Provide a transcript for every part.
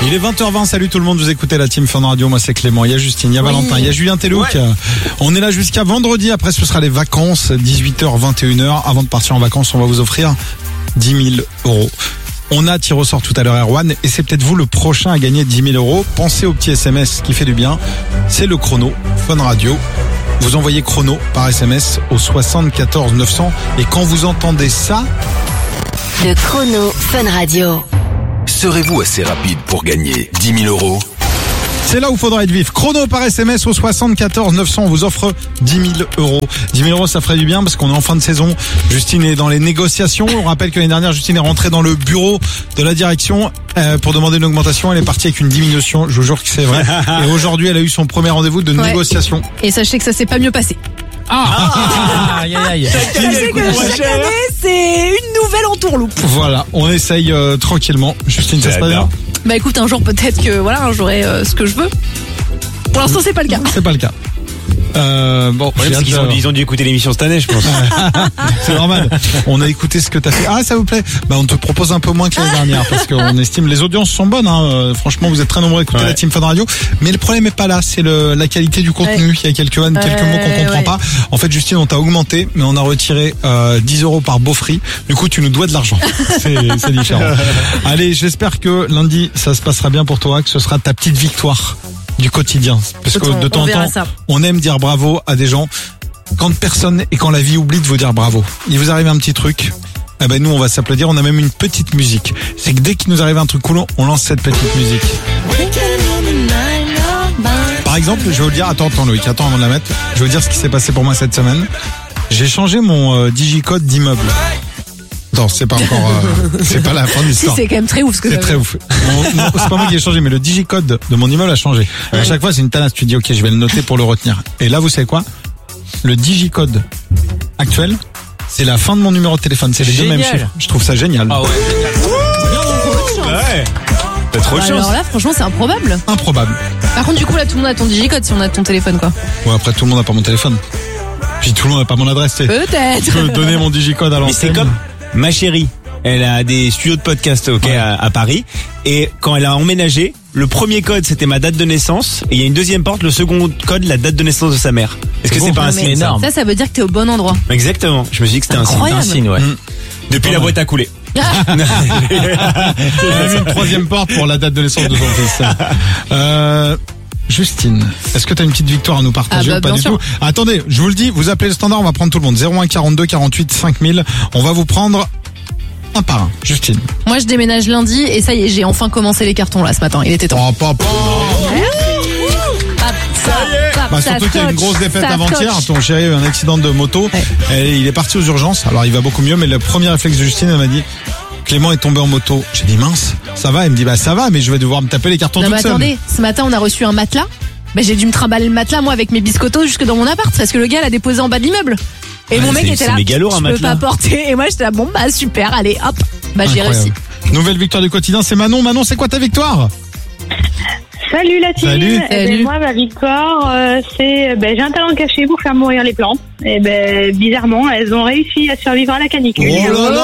Il est 20h20, salut tout le monde, vous écoutez la Team Fun Radio, moi c'est Clément, il y a Justine, il y a Valentin, il y a Julien Tellouk. Ouais. On est là jusqu'à vendredi, après ce sera les vacances, 18h, 21h. Avant de partir en vacances, on va vous offrir 10 000 €. On a tiré au sort tout à l'heure Erwan, et c'est peut-être vous le prochain à gagner 10 000 €. Pensez au petit SMS qui fait du bien, c'est le chrono Fun Radio. Vous envoyez chrono par SMS au 74 900, et quand vous entendez ça... Le chrono Fun Radio. Serez-vous assez rapide pour gagner 10 000 €? C'est là où il faudra être vif. Chrono par SMS au 74 900, on vous offre 10 000 €. 10 000 €, ça ferait du bien parce qu'on est en fin de saison. Justine est dans les négociations. On rappelle que l'année dernière, Justine est rentrée dans le bureau de la direction pour demander une augmentation. Elle est partie avec une diminution. Je vous jure que c'est vrai. Et aujourd'hui, elle a eu son premier rendez-vous de négociation. Et sachez que ça s'est pas mieux passé. Aïe, aïe, aïe. Sachez que chaque année, c'est une nouvelle entourloupe. Voilà, on essaye tranquillement. Justine, ça se passe bien? Bah écoute, un jour peut-être que voilà, j'aurai ce que je veux. Pour l'instant, c'est pas le cas. C'est pas le cas. Bon, c'est qu'ils ont dû écouter l'émission cette année, je pense. C'est normal. On a écouté ce que t'as fait. Ah, ça vous plaît? Bah, on te propose un peu moins que l'année dernière parce qu'on estime les audiences sont bonnes. Hein. Franchement, vous êtes très nombreux à écouter la Team Fun Radio. Mais le problème est pas là. C'est la qualité du contenu. Il y a quelques mots qu'on comprend pas. En fait, Justine, on t'a augmenté, mais on a retiré 10 € par beau free. Du coup, tu nous dois de l'argent. C'est différent. Allez, j'espère que lundi, ça se passera bien pour toi, que ce sera ta petite victoire du quotidien, parce que de temps en temps on aime dire bravo à des gens quand personne et quand la vie oublie de vous dire bravo. Il vous arrive un petit truc, eh ben nous on va s'applaudir. On a même une petite musique, c'est que dès qu'il nous arrive un truc cool, on lance cette petite musique. Par exemple, je vais vous dire, attends Loïc, attends avant de la mettre, je vais vous dire ce qui s'est passé pour moi cette semaine. J'ai changé mon digicode d'immeuble. Non, c'est pas encore, c'est pas la fin de l'histoire. Si, c'est quand même très ouf ce que c'est très ouf. Non, c'est pas moi qui ai changé, mais le digicode de mon immeuble a changé. À chaque fois, c'est une tanasse. Tu dis, ok, je vais le noter pour le retenir. Et là, vous savez quoi? Le digicode actuel, c'est la fin de mon numéro de téléphone. C'est les deux mêmes chiffres. Je trouve ça génial. Ah ouais, génial. Ouais. T'as trop de chance. Alors là, franchement, c'est improbable. Improbable. Par contre, du coup, là, tout le monde a ton digicode si on a ton téléphone, quoi. Ouais, après, tout le monde n'a pas mon téléphone. Puis tout le monde n'a pas mon adresse, tu sais. Peut-être. Je peux donner mon digicode à l'antenne. Mais c'est comme ma chérie, elle a des studios de podcast à Paris, et quand elle a emménagé, le premier code c'était ma date de naissance, et il y a une deuxième porte, le second code, la date de naissance de sa mère. Est-ce que c'est pas un signe énorme? Ça veut dire que t'es au bon endroit. Exactement, je me suis dit que c'était un signe, ouais. Depuis la boîte à couler. Il a mis une troisième porte pour la date de naissance de son fils. Justine, est-ce que tu as une petite victoire à nous partager ou pas du tout? Attendez, je vous le dis, vous appelez le standard, on va prendre tout le monde. 01 42 48 5000. On va vous prendre un par un. Justine. Moi, je déménage lundi et ça y est, j'ai enfin commencé les cartons là ce matin. Il était temps. Oh, papa. Surtout qu'il y a une grosse défaite avant-hier. Ton chéri a eu un accident de moto. Et il est parti aux urgences. Alors, il va beaucoup mieux, mais le premier réflexe de Justine, elle m'a dit: Clément est tombé en moto. J'ai dit mince, ça va? Elle me dit bah ça va, mais je vais devoir me taper les cartons toute seule. Attendez, ce matin on a reçu un matelas. Bah j'ai dû me trimballer le matelas moi avec mes biscottos jusque dans mon appart parce que le gars l'a déposé en bas de l'immeuble. Et mon mec était là, je peux pas porter. Et moi j'étais là, bon bah super, allez hop, bah j'ai réussi. Nouvelle victoire du quotidien, c'est Manon. Manon, c'est quoi ta victoire? Salut la team. Salut. Ben, moi ma victoire c'est j'ai un talent caché pour faire mourir les plantes. Et ben bizarrement elles ont réussi à survivre à la canicule. Oh là là.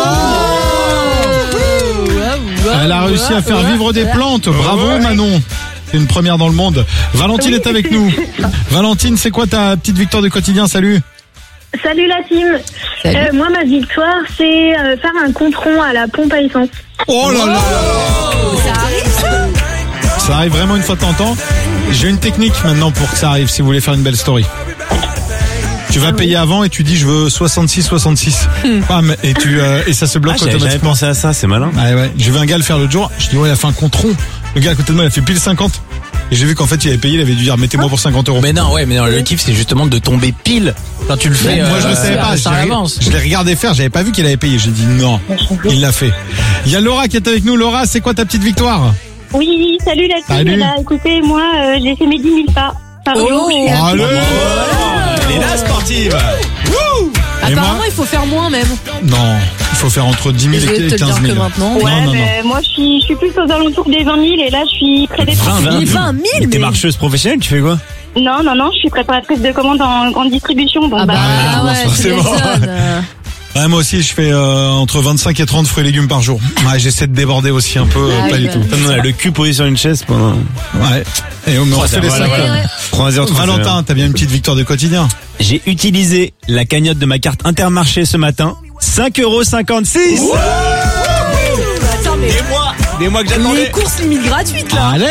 Elle a réussi à faire vivre des plantes. Bravo Manon. C'est une première dans le monde. Valentine est avec nous. Valentine, c'est quoi ta petite victoire du quotidien? Salut. Salut la team. Moi ma victoire c'est faire un compte-rond à la pompe à essence. Oh là là. Ça arrive. Ça arrive vraiment une fois de temps en temps. J'ai une technique maintenant pour que ça arrive si vous voulez faire une belle story. Tu vas payer avant et tu dis je veux 66. Bam, et ça se bloque automatiquement. J'avais pensé à ça, c'est malin. Ah ouais. J'ai vu un gars le faire l'autre jour. Je dis ouais, il a fait un compte rond. Le gars à côté de moi, il a fait pile 50. Et j'ai vu qu'en fait, il avait payé, il avait dû dire mettez-moi pour 50 €. Mais non, le kiff c'est justement de tomber pile quand tu le fais. Moi je le savais pas. Je l'ai regardé faire, j'avais pas vu qu'il avait payé. J'ai dit non, il l'a fait. Il y a Laura qui est avec nous. Laura, c'est quoi ta petite victoire? Oui, salut la team. Salut. Là, écoutez, moi j'ai fait mes 10 000 pas par jour. Allez. Elle est là, sportive. Apparemment, il faut faire moins même. Non, il faut faire entre 10 000 et 15 000. Ouais, non. Moi je suis plus aux alentours des 20 000 et là je suis près des 30 000. 20 000 mais t'es marcheuse professionnelle, tu fais quoi? Non, je suis préparatrice de commande en grande distribution. Bon, ouais, c'est bon. Ouais, moi aussi, je fais entre 25 et 30 fruits et légumes par jour. Ouais, j'essaie de déborder aussi un peu, pas du tout. On a le cul posé sur une chaise pendant... Ouais. Et on me refait les 5 heures. Valentin, t'as bien une petite victoire du quotidien. J'ai utilisé la cagnotte de ma carte Intermarché ce matin. 5,56 €. Attends, mais Des mois que j'attendais. les courses limite gratuites là. Allez.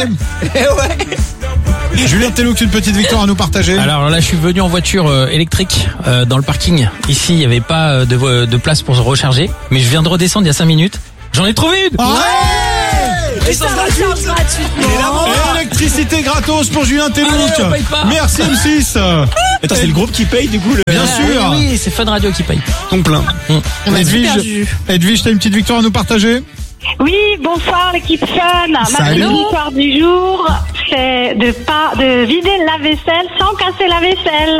Julien Tellouk, une petite victoire à nous partager. Alors là, je suis venu en voiture électrique dans le parking. Ici, il n'y avait pas de place pour se recharger. Mais je viens de redescendre il y a 5 minutes. J'en ai trouvé une. Et ça recharge gratuitement. Et électricité gratos pour Julien Tellouk. Allez, on paye pas. Merci M6. Attends, c'est le groupe qui paye du coup Bien sûr. Oui, c'est Fun Radio qui paye. ton plein. On a super vu. Edwige, t'as une petite victoire à nous partager? Oui, bonsoir l'équipe Fun. Ma Salut. petite victoire du jour, c'est de vider le lave-vaisselle sans casser la vaisselle.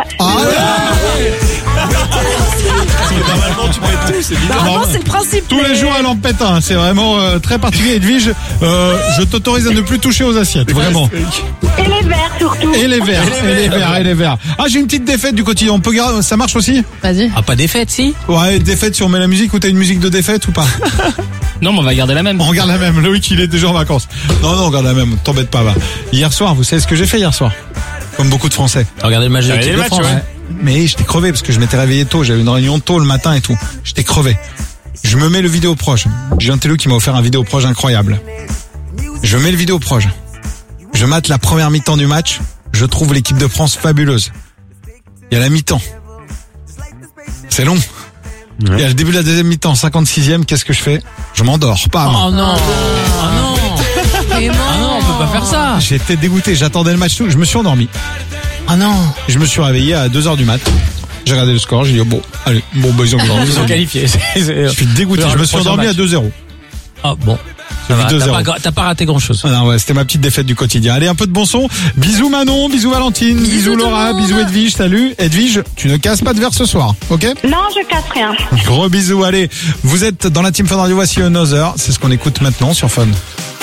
Normalement, tu payes tout, c'est bizarre. Normalement, c'est le principe. Tous les jours, elle en pète un. C'est vraiment très particulier. Edwige, je t'autorise à ne plus toucher aux assiettes. Vraiment. Et les verres surtout. Et les verres. Ah, j'ai une petite défaite du quotidien. On peut garder, ça marche aussi? Vas-y. Ah, pas des fêtes, si? Ouais, défaite si on met la musique ou t'as une musique de défaite ou pas? Non, mais on va garder la même. On regarde la même. Loïc, il est déjà en vacances. Non, on regarde la même. T'embête pas, va. Hier soir, vous savez ce que j'ai fait hier soir? Comme beaucoup de Français. Regardez le match de l'équipe de France. Ouais. Mais j'étais crevé parce que je m'étais réveillé tôt. J'avais une réunion tôt le matin et tout. J'étais crevé. Je me mets le vidéo proche. J'ai un télo qui m'a offert un vidéo proche incroyable. Je mets le vidéo proche. Je mate la première mi-temps du match. Je trouve l'équipe de France fabuleuse. Il y a la mi-temps. C'est long. Ouais. Et à le début de la deuxième mi-temps, 56e, qu'est-ce que je fais? Je m'endors. Pas. Oh non. Ah non. Ah non, on peut pas faire ça. J'étais dégoûté. J'attendais le match tout. Je me suis endormi. Ah non. Je me suis réveillé à 2h du mat. J'ai regardé le score. J'ai dit, bon, allez, ils ont Ils sont qualifiés. Je suis dégoûté. Je me suis endormi à 2-0. Ah bon. J'ai vu 2-0. T'as pas raté grand chose. Ah non, ouais, c'était ma petite défaite du quotidien. Allez, un peu de bon son. Bisous Manon, bisous Valentine, bisous Laura, bisous Edwige, salut. Edwige, tu ne casses pas de verre ce soir, ok? Non, je casse rien. Gros bisous, allez. Vous êtes dans la Team Fun Radio, voici Another. C'est ce qu'on écoute maintenant sur Fun.